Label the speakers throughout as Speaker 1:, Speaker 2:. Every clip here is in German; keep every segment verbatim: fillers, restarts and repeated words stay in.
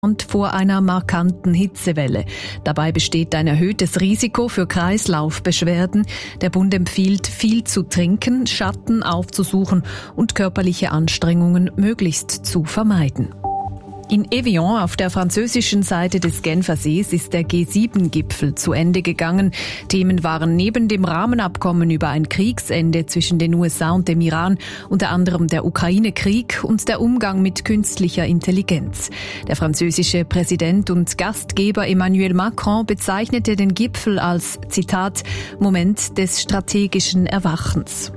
Speaker 1: und vor einer markanten Hitzewelle. Dabei besteht ein erhöhtes Risiko für Kreislaufbeschwerden. Der Bund empfiehlt, viel zu trinken, Schatten aufzusuchen und körperliche Anstrengungen möglichst zu vermeiden. In Evian auf der französischen Seite des Genfersees ist der G sieben Gipfel zu Ende gegangen. Themen waren neben dem Rahmenabkommen über ein Kriegsende zwischen den U S A und dem Iran unter anderem der Ukraine-Krieg und der Umgang mit künstlicher Intelligenz. Der französische Präsident und Gastgeber Emmanuel Macron bezeichnete den Gipfel als, Zitat, Moment des strategischen Erwachens.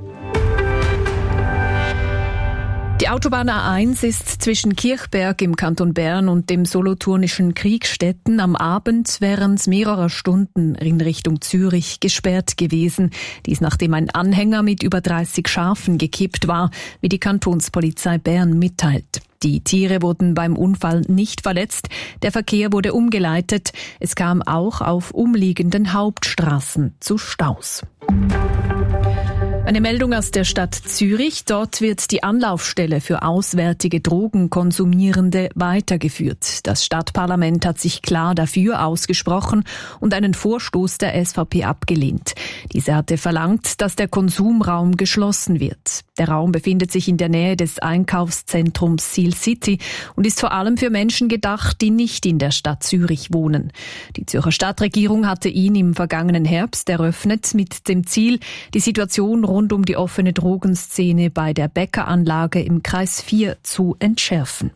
Speaker 1: Die Autobahn A eins ist zwischen Kirchberg im Kanton Bern und dem solothurnischen Kriegstetten am Abend während mehrerer Stunden in Richtung Zürich gesperrt gewesen. Dies nachdem ein Anhänger mit über dreißig Schafen gekippt war, wie die Kantonspolizei Bern mitteilt. Die Tiere wurden beim Unfall nicht verletzt, der Verkehr wurde umgeleitet. Es kam auch auf umliegenden Hauptstraßen zu Staus. Eine Meldung aus der Stadt Zürich. Dort wird die Anlaufstelle für auswärtige Drogenkonsumierende weitergeführt. Das Stadtparlament hat sich klar dafür ausgesprochen und einen Vorstoß der S V P abgelehnt. Diese hatte verlangt, dass der Konsumraum geschlossen wird. Der Raum befindet sich in der Nähe des Einkaufszentrums Seal City und ist vor allem für Menschen gedacht, die nicht in der Stadt Zürich wohnen. Die Zürcher Stadtregierung hatte ihn im vergangenen Herbst eröffnet mit dem Ziel, die Situation rund um die offene Drogenszene bei der Bäckeranlage im Kreis vier zu entschärfen.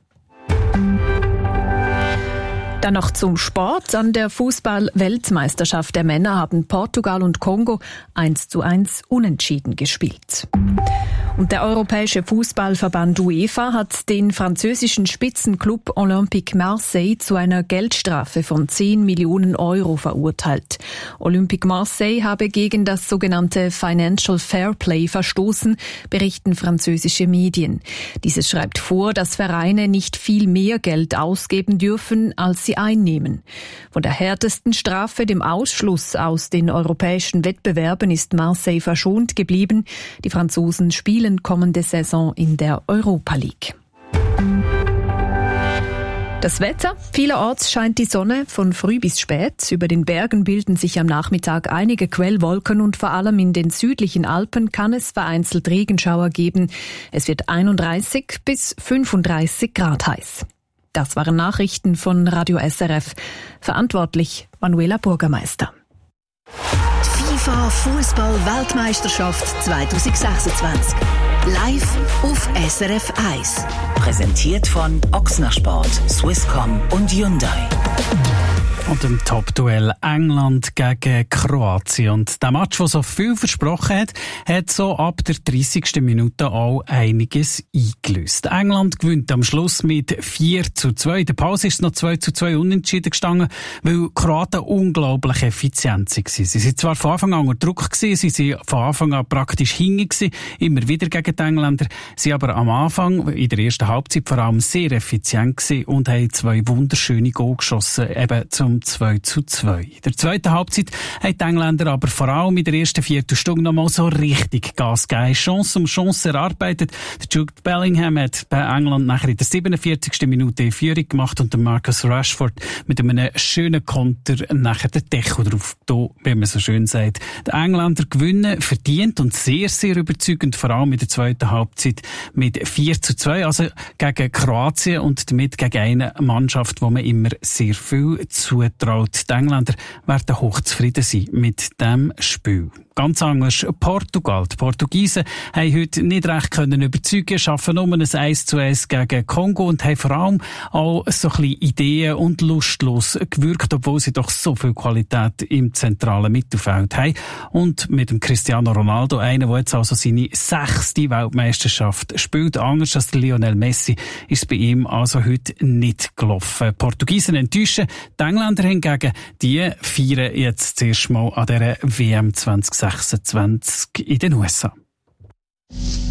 Speaker 1: Dann noch zum Sport. An der Fußball-Weltmeisterschaft der Männer haben Portugal und Kongo eins zu eins unentschieden gespielt. Und der Europäische Fußballverband UEFA hat den französischen Spitzenklub Olympique Marseille zu einer Geldstrafe von zehn Millionen Euro verurteilt. Olympique Marseille habe gegen das sogenannte Financial Fair Play verstoßen, berichten französische Medien. Dieses schreibt vor, dass Vereine nicht viel mehr Geld ausgeben dürfen, als sie einnehmen. Von der härtesten Strafe, dem Ausschluss aus den europäischen Wettbewerben, ist Marseille verschont geblieben. Die Franzosen spielen kommende Saison in der Europa League. Das Wetter. Vielerorts scheint die Sonne von früh bis spät. Über den Bergen bilden sich am Nachmittag einige Quellwolken und vor allem in den südlichen Alpen kann es vereinzelt Regenschauer geben. Es wird einunddreißig bis fünfunddreißig Grad heiß. Das waren Nachrichten von Radio S R F. Verantwortlich Manuela Bürgermeister.
Speaker 2: FIFA Fußball-Weltmeisterschaft zwanzig sechsundzwanzig. Live auf S R F eins. Präsentiert von Ochsner Sport, Swisscom und Hyundai.
Speaker 3: Und im Top-Duell England gegen Kroatien. Und der Match, der so viel versprochen hat, hat so ab der dreißigsten Minute auch einiges eingelöst. England gewinnt am Schluss mit vier zu zwei. In der Pause ist es noch zwei zu zwei unentschieden gestanden, weil Kroaten unglaublich effizient waren. Sie waren zwar von Anfang an unter Druck gewesen, sie waren von Anfang an praktisch hinten gewesen, immer wieder gegen die Engländer, sie aber am Anfang, in der ersten Halbzeit vor allem sehr effizient gewesen und haben zwei wunderschöne Goal geschossen, eben zum zwei zu zwei. In der zweiten Halbzeit haben die Engländer aber vor allem in der ersten Viertelstunde noch mal so richtig Gas gegeben. Chance um Chance erarbeitet. Der Jude Bellingham hat bei England nachher in der siebenundvierzigsten Minute in Führung gemacht und der Marcus Rashford mit einem schönen Konter nachher den Deckel drauf, da, wie man so schön sagt. Die Engländer gewinnen verdient und sehr, sehr überzeugend, vor allem in der zweiten Halbzeit mit vier zu zwei, also gegen Kroatien und damit gegen eine Mannschaft, wo man immer sehr viel zutraut. Die Engländer werden hochzufrieden sein mit dem Spiel. Ganz anders Portugal. Die Portugiesen haben heute nicht recht können überzeugen, schaffen nur ein eins zu eins gegen Kongo und haben vor allem auch so ein bisschen Ideen und lustlos gewirkt, obwohl sie doch so viel Qualität im zentralen Mittelfeld haben. Und mit dem Cristiano Ronaldo, einer, der jetzt also seine sechste Weltmeisterschaft spielt, anders als der Lionel Messi, ist es bei ihm also heute nicht gelaufen. Die Portugiesen enttäuschen, die Engländer hingegen, die feiern jetzt zuerst mal an dieser W M zwanzig sechsundzwanzig in den U S A.